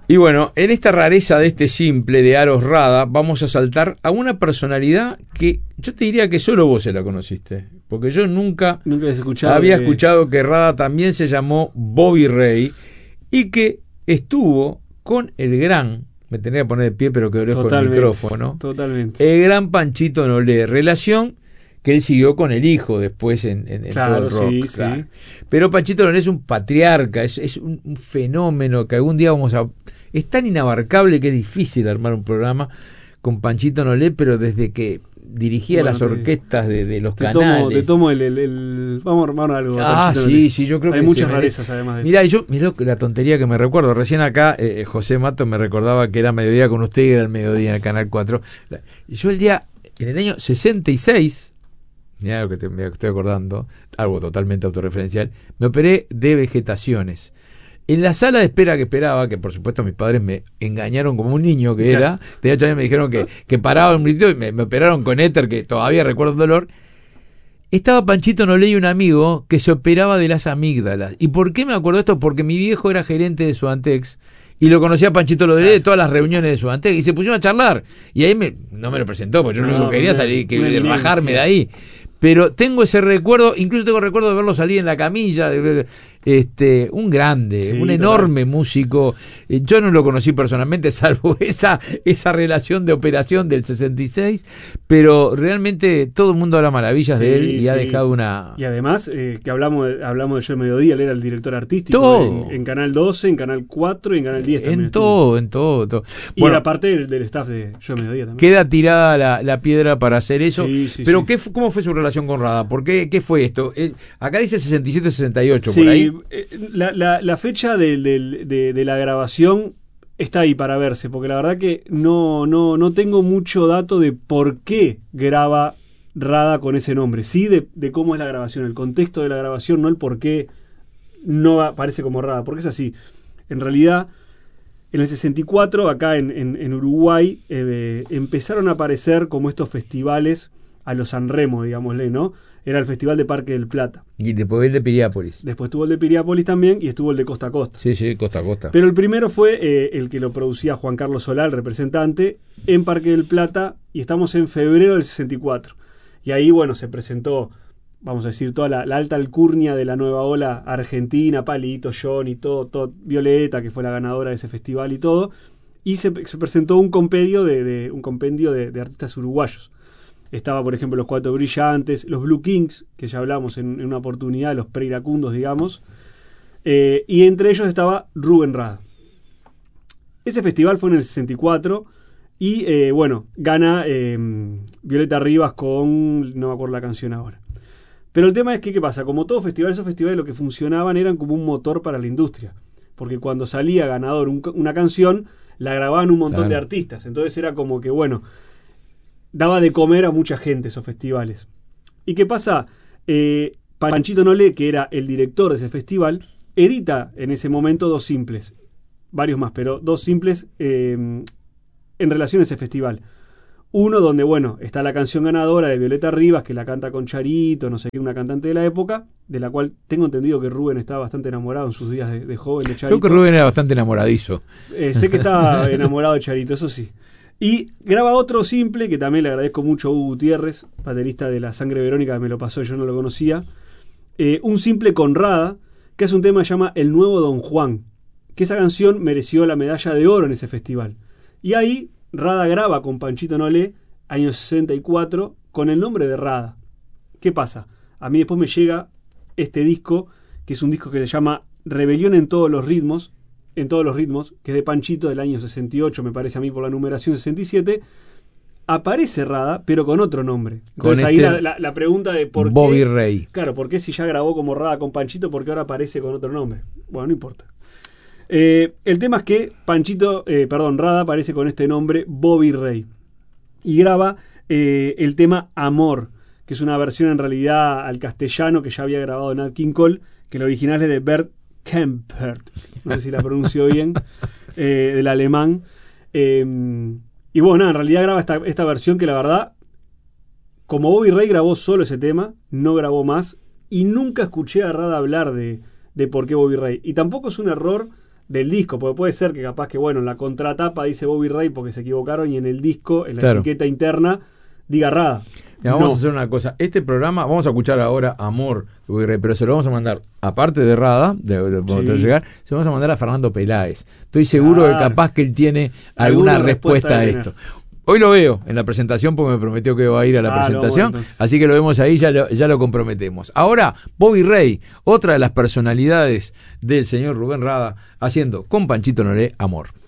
Y bueno, en esta rareza de este simple de Eros Rada, vamos a saltar a una personalidad que yo te diría que solo vos se la conociste, porque yo nunca había escuchado que Rada también se llamó Bobby Ray y que estuvo con el gran, me tenía que poner de pie pero que lejos del micrófono, el gran Panchito Nolé, relación que él siguió con el hijo después en todo el rock. Sí, claro. Sí. Pero Panchito Nolé es un patriarca, es un fenómeno que algún día vamos a... Es tan inabarcable que es difícil armar un programa con Panchito Nolé, pero desde que dirigía las orquestas de los canales. Te tomo el vamos a armar algo. Sí, yo creo que hay muchas rarezas además de eso. Mirá la tontería que me recuerdo. Recién acá José Mato me recordaba que era mediodía con usted y era el mediodía en el Canal 4. Yo en el año 66, mirá lo que me estoy acordando, algo totalmente autorreferencial, me operé de vegetaciones. En la sala de espera que esperaba, que por supuesto mis padres me engañaron como un niño que era, de hecho me dijeron que paraba un minutito y me operaron con éter, que todavía recuerdo el dolor. Estaba Panchito Nolé y un amigo que se operaba de las amígdalas. ¿Y por qué me acuerdo esto? Porque mi viejo era gerente de Sudantex y lo conocía a Panchito Nolé de todas las reuniones de Sudantex y se pusieron a charlar. Y ahí no me lo presentó, porque yo lo único que quería salir, rajarme de ahí. Pero tengo ese recuerdo, incluso tengo recuerdo de verlo salir en la camilla, un grande, un enorme músico. Yo no lo conocí personalmente, salvo esa relación de operación del 66, pero realmente todo el mundo habla maravillas de él y ha dejado una... Y además, que hablamos de Yo Mediodía, él era el director artístico en Canal 12, en Canal 4 y en Canal 10 también. En todo. Y era parte del staff de Yo Mediodía también. Queda tirada la piedra para hacer eso, pero sí. ¿cómo fue su relación con Rada? ¿Por qué fue esto? Acá dice 67-68, por ahí. La fecha de la grabación está ahí para verse, porque la verdad que no tengo mucho dato de por qué graba Rada con ese nombre. Sí de cómo es la grabación, el contexto de la grabación, no el por qué no aparece como Rada, porque es así. En realidad, en el 64, acá en Uruguay, empezaron a aparecer como estos festivales a los Sanremo, digámosle, ¿no? Era el Festival de Parque del Plata. Y después el de Piriápolis. Después tuvo el de Piriápolis también y estuvo el de Costa a Costa. Sí, Costa a Costa. Pero el primero fue el que lo producía Juan Carlos Solá, el representante, en Parque del Plata, y estamos en febrero del 64. Y ahí, bueno, se presentó, vamos a decir, toda la alta alcurnia de la nueva ola argentina, Palito, Johnny, todo, Violeta, que fue la ganadora de ese festival y todo, y se presentó un compendio de artistas uruguayos. Estaba, por ejemplo, los Cuatro Brillantes, los Blue Kings, que ya hablamos en una oportunidad, los preiracundos, digamos, y entre ellos estaba Rubén Rada. Ese festival fue en el 64 y, gana Violeta Rivas con, no me acuerdo la canción ahora. Pero el tema es que, ¿qué pasa? Como todo festival, esos festivales lo que funcionaban eran como un motor para la industria, porque cuando salía ganador una canción, la grababan un montón de artistas, entonces era como que, daba de comer a mucha gente esos festivales. ¿Y qué pasa? Panchito Nolé, que era el director de ese festival, edita en ese momento dos simples, varios más, pero dos simples en relación a ese festival. Uno donde, está la canción ganadora de Violeta Rivas, que la canta con Charito, no sé qué, una cantante de la época, de la cual tengo entendido que Rubén estaba bastante enamorado en sus días de joven de Charito. Creo que Rubén era bastante enamoradizo. Sé que estaba enamorado de Charito, eso sí. Y graba otro simple, que también le agradezco mucho a Hugo Gutiérrez, baterista de La Sangre Verónica, que me lo pasó, yo no lo conocía. Un simple con Rada, que es un tema que se llama El Nuevo Don Juan, que esa canción mereció la medalla de oro en ese festival. Y ahí Rada graba con Panchito Nolé, año 64, con el nombre de Rada. ¿Qué pasa? A mí después me llega este disco, que es un disco que se llama Rebelión en todos los ritmos, que es de Panchito del año 68, me parece a mí por la numeración 67, aparece Rada, pero con otro nombre. Entonces ahí la pregunta de por Bobby qué... Ray. Claro, ¿por qué si ya grabó como Rada con Panchito, por qué ahora aparece con otro nombre? Bueno, no importa. El tema es que Rada aparece con este nombre, Bobby Ray, y graba el tema Amor, que es una versión en realidad al castellano que ya había grabado Nat King Cole, que el original es de Bert Kempert, no sé si la pronuncio bien, del alemán. Y en realidad graba esta versión que la verdad, como Bobby Ray grabó solo ese tema, no grabó más, y nunca escuché a Rada hablar de por qué Bobby Ray. Y tampoco es un error del disco, porque puede ser que capaz que, bueno, en la contratapa dice Bobby Ray porque se equivocaron y en el disco, en la etiqueta interna, diga Rada. Ya, vamos a hacer una cosa. Este programa, vamos a escuchar ahora Amor de Bobby Ray, pero se lo vamos a mandar, aparte de Rada, llegar, se lo vamos a mandar a Fernando Peláez. Estoy seguro que capaz que él tiene alguna respuesta a esto. Hoy lo veo en la presentación porque me prometió que va a ir a la presentación, bueno, así que lo vemos ahí, ya lo comprometemos. Ahora, Bobby Ray, otra de las personalidades del señor Rubén Rada, haciendo con Panchito Noré Amor.